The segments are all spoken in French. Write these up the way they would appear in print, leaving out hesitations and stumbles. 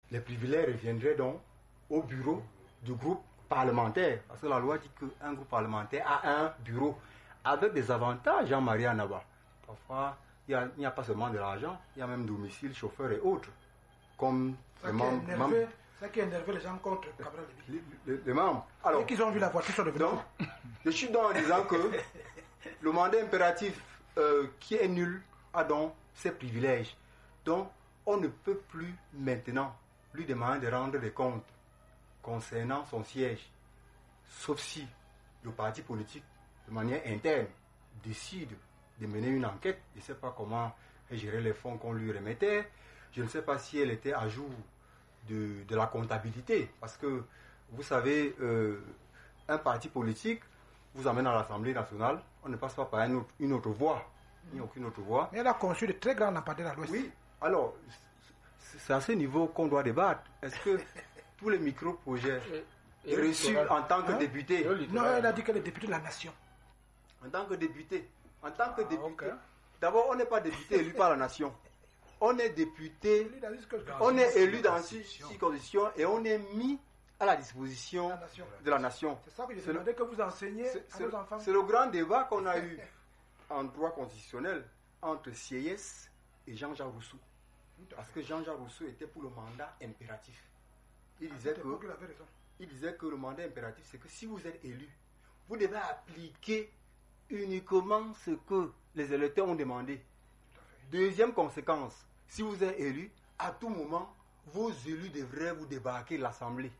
les privilèges reviendraient donc au bureau du groupe parlementaire. Parce que la loi dit qu'un groupe parlementaire a un bureau avec des avantages, Jean-Marie Anaba. Parfois, il n'y a pas seulement de l'argent, il y a même domicile, chauffeur et autres. Comme ça qui a énervé les gens contre Cabral Libye. Les membres. Alors, et qu'ils ont vu la voiture sur le vélo. Je suis donc en disant que le mandat impératif qui est nul a donc ses privilèges. Donc, on ne peut plus maintenant lui demander de rendre des comptes concernant son siège, sauf si le parti politique, de manière interne, décide de mener une enquête. Je ne sais pas comment gérer les fonds qu'on lui remettait. Je ne sais pas si elle était à jour de la comptabilité. Parce que, vous savez, un parti politique vous amène à l'Assemblée nationale, on ne passe pas par une autre voie. Il n'y a aucune autre voie. Mais elle a conçu de très grands lampadaires à l'Ouest. Oui, alors, c'est à ce niveau qu'on doit débattre. Est-ce que tous les micro-projets reçus en tant que député... Non, elle a dit qu'elle est députée de la nation. En tant que député. Okay. D'abord, on n'est pas député élu par la nation. On est député, on est élu dans six conditions et on est mis à la disposition de la nation. C'est ça que je demandais que vous enseignez à vos enfants. C'est le grand débat qu'on a eu en droit constitutionnel entre Sieyès et Jean-Jacques Rousseau. Parce que Jean-Jacques Rousseau était pour le mandat impératif. Il disait que le mandat impératif, c'est que si vous êtes élu, vous devez appliquer uniquement ce que les électeurs ont demandé. Deuxième conséquence, si vous êtes élu, à tout moment, vos élus devraient vous débarquer de l'Assemblée.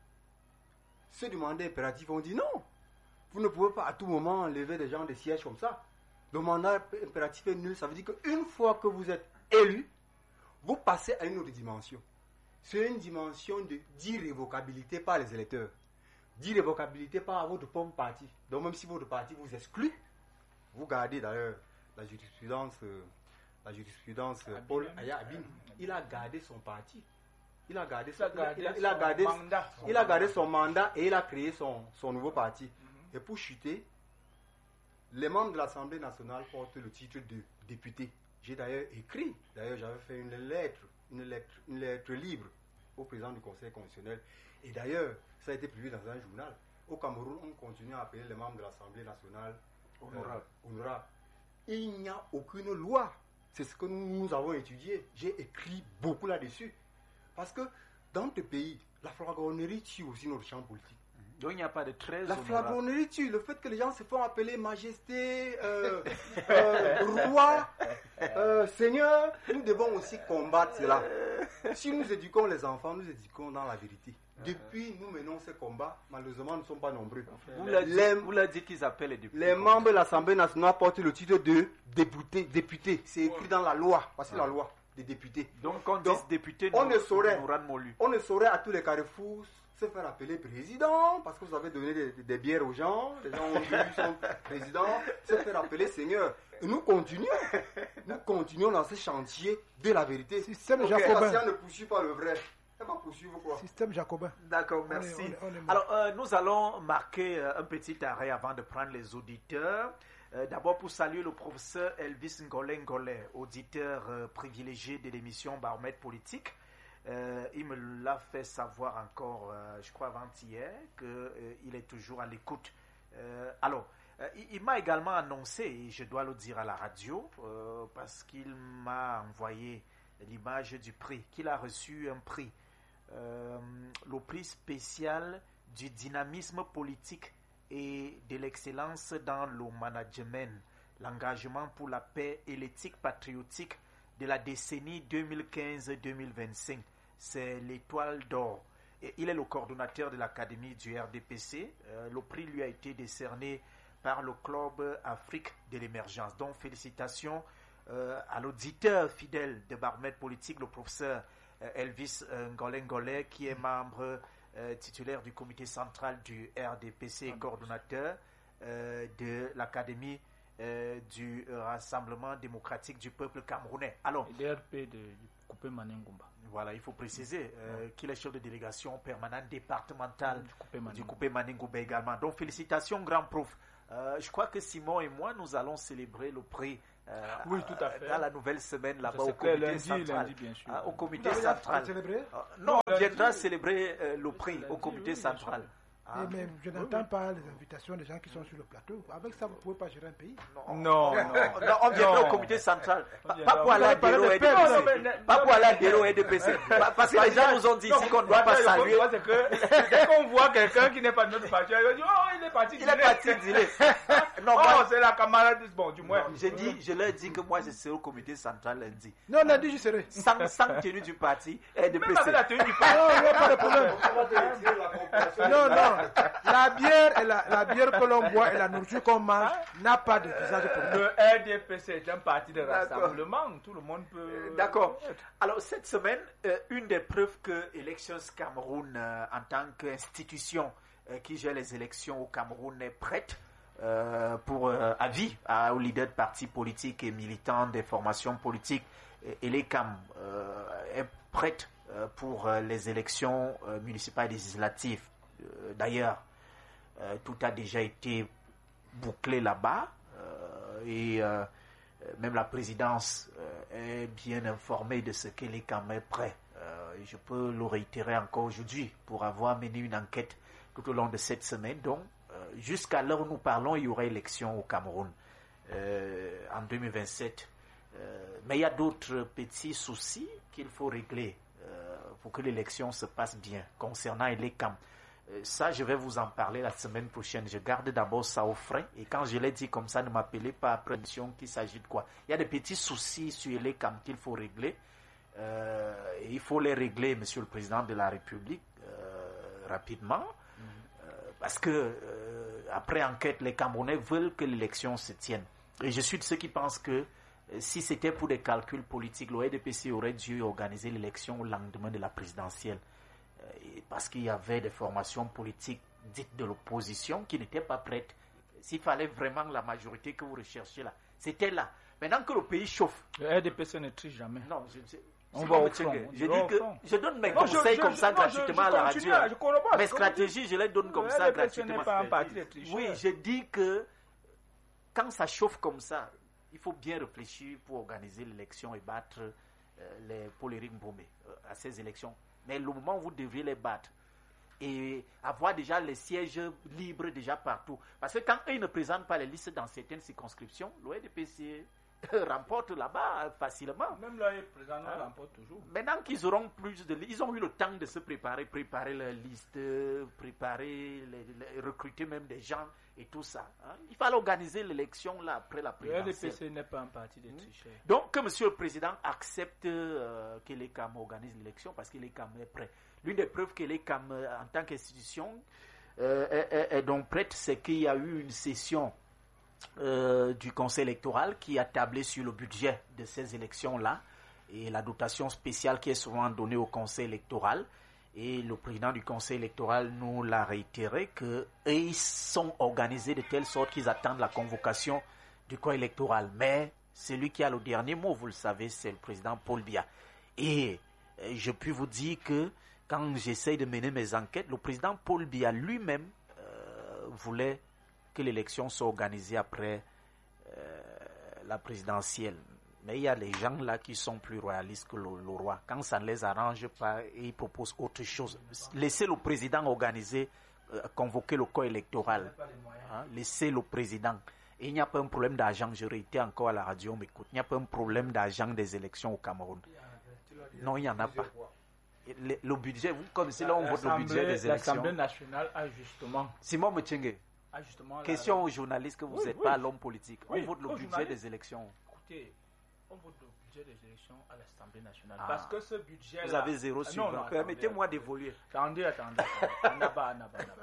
Ceux du mandat impératif ont dit non. Vous ne pouvez pas à tout moment enlever des gens des sièges comme ça. Le mandat impératif est nul. Ça veut dire qu'une fois que vous êtes élu, vous passez à une autre dimension. C'est une dimension d'irrévocabilité par les électeurs. D'irrévocabilité par votre propre parti. Donc même si votre parti vous exclut, vous gardez d'ailleurs la jurisprudence Paul Aya Abin, il a gardé son parti. Il a gardé son mandat et il a créé son nouveau parti. Et pour chuter, les membres de l'Assemblée nationale portent le titre de député. J'ai d'ailleurs écrit, j'avais fait une lettre libre au président du Conseil constitutionnel. Et d'ailleurs, ça a été publié dans un journal. Au Cameroun, on continue à appeler les membres de l'Assemblée nationale honorables. Il n'y a aucune loi. C'est ce que nous avons étudié. J'ai écrit beaucoup là-dessus. Parce que dans tes pays, la flagornerie tue aussi notre champ politique. Donc il n'y a pas de 13 La flagornerie tue. Le fait que les gens se font appeler majesté, roi, seigneur, nous devons aussi combattre cela. Si nous éduquons les enfants, nous éduquons dans la vérité. Depuis, nous menons ces combats. Malheureusement, nous ne sommes pas nombreux. Vous l'avez dit qu'ils appellent les députés. Les membres de l'Assemblée nationale portent le titre de député. C'est écrit dans la loi. Voici la loi des députés. Donc, quand on dit député, on ne saurait à tous les carrefours se faire appeler président parce que vous avez donné des bières aux gens. Les gens ont vu son président se faire appeler seigneur. Et nous continuons dans ce chantier de la vérité. Système jacobin. Ne poursuit pas le vrai. Système jacobin. D'accord, merci. Alors, nous allons marquer un petit arrêt avant de prendre les auditeurs. D'abord, pour saluer le professeur Elvis Ngolé, auditeur privilégié de l'émission Baromètre Politique. Il me l'a fait savoir encore, je crois avant-hier, qu'il est toujours à l'écoute. Il m'a également annoncé, et je dois le dire à la radio, parce qu'il m'a envoyé l'image du prix, qu'il a reçu un prix. Le prix spécial du dynamisme politique et de l'excellence dans le management, l'engagement pour la paix et l'éthique patriotique de la décennie 2015-2025. C'est l'étoile d'or. Et il est le coordonnateur de l'Académie du RDPC. Le prix lui a été décerné par le Club Afrique de l'émergence. Donc félicitations à l'auditeur fidèle de Baromètre Politique, le professeur Elvis Ngolé, qui est membre titulaire du comité central du RDPC et coordonnateur de l'Académie du Rassemblement démocratique du peuple camerounais. Alors, DRP du Coupé Maningumba. Voilà, il faut préciser qu'il est chef de délégation permanente départementale du Coupé Maningumba également. Donc, félicitations, grand prof. Je crois que Simon et moi, nous allons célébrer le prix oui, tout à fait. dans la nouvelle semaine là-bas au comité comité central. Lundi, bien sûr. Au comité central. Non, on viendra céélébrer le prix au comité central. Mais je n'entends pas les invitations des gens qui sont sur le plateau. Avec ça, vous ne pouvez pas gérer un pays. Non, on viendra au comité central. Pas pour aller à Délo et DPC. Pas pour aller à Délo et DPC. Parce que les gens nous ont dit ici qu'on ne doit pas saluer. Dès qu'on voit quelqu'un qui n'est pas de notre parti, on dit oh, il est parti dîner. Non, moi, c'est la camarade. Bon, du moins. Je leur ai dit que moi, je serai au comité central lundi. Non, lundi, je serai. Sans tenue du parti et DPC. Même avec la tenue du parti. Non, il n'y a pas de problème. Non. La bière que l'on boit et la nourriture qu'on mange n'a pas de visage pour nous. Le RDPC est un parti de rassemblement. Tout le monde peut. D'accord. Alors, cette semaine, une des preuves que Elections Cameroun, en tant qu'institution qui gère les élections au Cameroun, est prête pour avis aux leaders de partis politiques et militants des formations politiques. Et l'ECAM est prête pour les élections municipales et législatives. D'ailleurs, tout a déjà été bouclé là-bas et même la présidence est bien informée de ce que l'ECAM est prêt. Je peux le réitérer encore aujourd'hui pour avoir mené une enquête tout au long de cette semaine. Donc, jusqu'à l'heure où nous parlons, il y aura élection au Cameroun en 2027. Mais il y a d'autres petits soucis qu'il faut régler pour que l'élection se passe bien concernant l'ECAM. Ça, je vais vous en parler la semaine prochaine. Je garde d'abord ça au frais. Et quand je l'ai dit comme ça, ne m'appelez pas après l'émission qu'il s'agit de quoi. Il y a des petits soucis sur l'ECAM qu'il faut régler. Et il faut les régler, Monsieur le Président de la République, rapidement. Parce que, après enquête, les Camerounais veulent que l'élection se tienne. Et je suis de ceux qui pensent que si c'était pour des calculs politiques, l'OEDPC aurait dû organiser l'élection au lendemain de la présidentielle. Parce qu'il y avait des formations politiques dites de l'opposition qui n'étaient pas prêtes. S'il fallait vraiment la majorité que vous recherchez là, c'était là. Maintenant que le pays chauffe. Le RDPC ne triche jamais. Non, on va au front. Je dis que je donne mes conseils comme ça gratuitement à la radio. Mes stratégies, je les donne comme ça gratuitement. Oui, je dis que quand ça chauffe comme ça, il faut bien réfléchir pour organiser l'élection et battre les Paul-Éric Mbomé à ces élections. Mais le moment où vous devriez les battre et avoir déjà les sièges libres déjà partout. Parce que quand ils ne présentent pas les listes dans certaines circonscriptions, l'OEDPC remporte là-bas facilement. Même là, ils présentent, remportent toujours. Maintenant qu'ils auront plus de listes, ils ont eu le temps de se préparer leur liste, recruter même des gens et tout ça. Il fallait organiser l'élection là après la présidentielle. Le RDPC n'est pas un parti de tricheurs. Donc que Monsieur le Président accepte que l'ECAM organise l'élection parce que l'ECAM est prêt. L'une des preuves que l'ECAM en tant qu'institution est donc prête, c'est qu'il y a eu une session du Conseil électoral qui a tablé sur le budget de ces élections-là et la dotation spéciale qui est souvent donnée au Conseil électoral. Et le président du Conseil électoral nous l'a réitéré qu'ils sont organisés de telle sorte qu'ils attendent la convocation du corps électoral. Mais celui qui a le dernier mot, vous le savez, c'est le président Paul Biya. Et je puis vous dire que quand j'essaye de mener mes enquêtes, le président Paul Biya lui-même voulait que l'élection soit organisée après la présidentielle. Mais il y a des gens là qui sont plus royalistes que le roi. Quand ça ne les arrange pas, ils proposent autre chose. Laissez le président organiser, convoquer le corps électoral. Laissez le président. Et il n'y a pas un problème d'argent. Je réitère encore à la radio, mais écoute, il n'y a pas un problème d'argent des élections au Cameroun. Non, il n'y en a pas. Le budget, vous connaissez là, on vote le budget des élections. L'Assemblée nationale a justement... Simon Mutchengue, question aux journalistes que vous n'êtes pas l'homme politique. On vote le budget des élections. Écoutez, on vote le budget des élections à l'Assemblée nationale. Parce que ce budget-là... Vous avez zéro sur. Permettez-moi d'évoluer. Attendez. Anaba.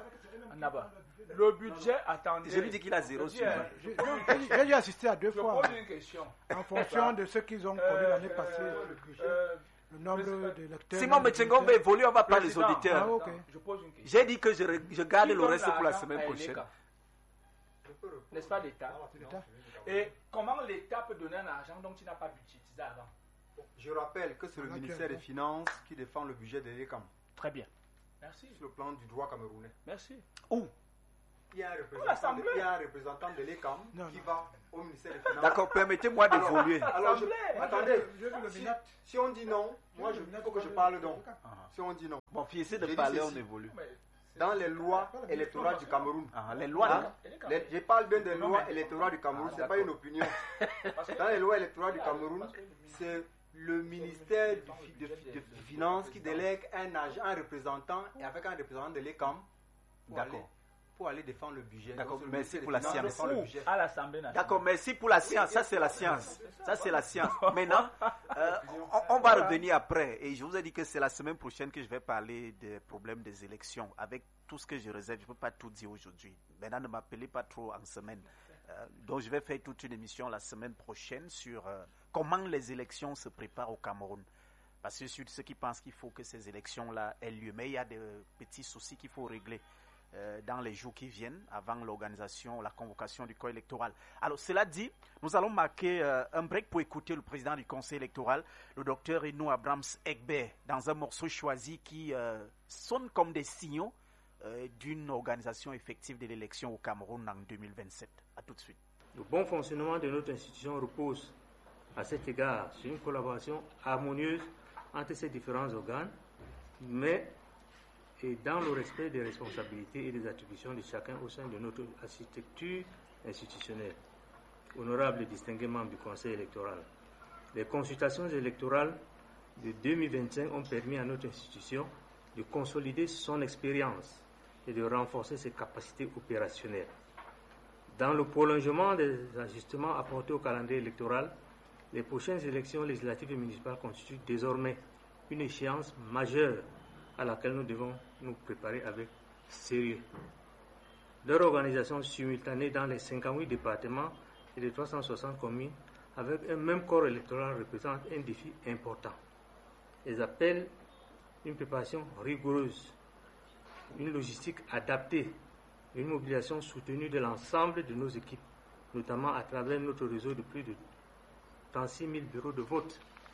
Le budget, attendez. Je lui dis qu'il a zéro sur. J'ai dû assister à 2 fois. Je pose une question. En fonction de ce qu'ils ont connu l'année passée, le nombre d'électeurs. Simon Mutchengue, on va évoluer, on va pas les auditeurs. Je pose une question. J'ai dit que je garde le reste pour la semaine prochaine. N'est-ce pas l'État? Et comment l'État peut donner un argent dont il n'a pas budgétisé avant? Je rappelle que c'est le ministère des Finances qui défend le budget de l'ECAM. Très bien. Merci. Sur le plan du droit camerounais. Merci. Où? il y a un représentant de l'ECAM qui va au ministère des Finances. D'accord, permettez-moi d'évoluer. Alors, attendez, si on dit non, moi, il faut que je parle donc. Si on dit non. Bon, puis essayer de parler, on évolue. Dans les lois électorales du Cameroun. Les lois, je parle bien des lois électorales du Cameroun, ce n'est pas une opinion. Dans les lois électorales du Cameroun, c'est le ministère des Finances qui délègue un agent, un représentant, et avec un représentant de l'ECAM pour aller défendre le budget. D'accord, merci pour la science. À l'Assemblée nationale. D'accord, merci pour la science. Ça, c'est la science. Ça, c'est la science. Maintenant, on va revenir après. Et je vous ai dit que c'est la semaine prochaine que je vais parler des problèmes des élections. Avec tout ce que je réserve, je ne peux pas tout dire aujourd'hui. Maintenant, ne m'appelez pas trop en semaine. Donc, je vais faire toute une émission la semaine prochaine sur comment les élections se préparent au Cameroun. Parce que je suis de ceux qui pensent qu'il faut que ces élections-là aient lieu. Mais il y a des petits soucis qu'il faut régler dans les jours qui viennent, avant l'organisation, la convocation du corps électoral. Alors, cela dit, nous allons marquer un break pour écouter le président du conseil électoral, le docteur Inou Abrams Egbert, dans un morceau choisi qui sonne comme des signaux d'une organisation effective de l'élection au Cameroun en 2027. A tout de suite. Le bon fonctionnement de notre institution repose à cet égard sur une collaboration harmonieuse entre ces différents organes, mais et dans le respect des responsabilités et des attributions de chacun au sein de notre architecture institutionnelle. Honorables et distingués membres du Conseil électoral, les consultations électorales de 2025 ont permis à notre institution de consolider son expérience et de renforcer ses capacités opérationnelles. Dans le prolongement des ajustements apportés au calendrier électoral, les prochaines élections législatives et municipales constituent désormais une échéance majeure à laquelle nous devons nous préparer avec sérieux. Leur organisation simultanée dans les 58 départements et les 360 communes avec un même corps électoral représente un défi important. Ils appellent une préparation rigoureuse, une logistique adaptée, une mobilisation soutenue de l'ensemble de nos équipes, notamment à travers notre réseau de plus de 36 000 bureaux de vote.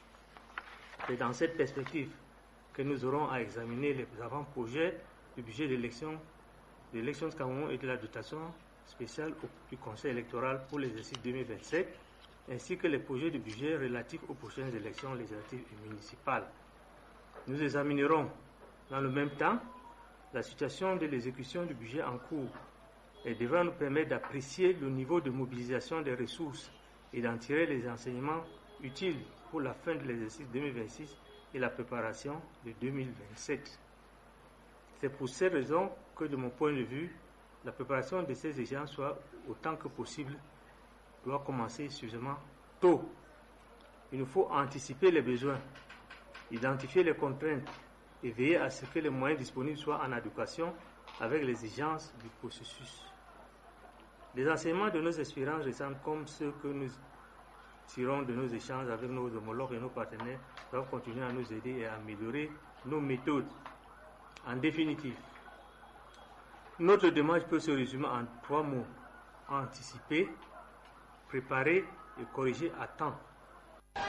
C'est dans cette perspective que nous aurons à examiner les avant-projets du budget d'élection du Cameroun et de la dotation spéciale du Conseil électoral pour l'exercice 2027, ainsi que les projets de budget relatifs aux prochaines élections législatives et municipales. Nous examinerons dans le même temps la situation de l'exécution du budget en cours et devra nous permettre d'apprécier le niveau de mobilisation des ressources et d'en tirer les enseignements utiles pour la fin de l'exercice 2026 et la préparation de 2027. C'est pour ces raisons que, de mon point de vue, la préparation de ces échéances, soit autant que possible, doit commencer suffisamment tôt. Il nous faut anticiper les besoins, identifier les contraintes et veiller à ce que les moyens disponibles soient en adéquation avec les exigences du processus. Les enseignements de nos expériences récentes, comme ceux que nous tirons de nos échanges avec nos homologues et nos partenaires, doivent continuer à nous aider et à améliorer nos méthodes. En définitive, notre démarche peut se résumer en 3 mots: anticiper, préparer et corriger à temps.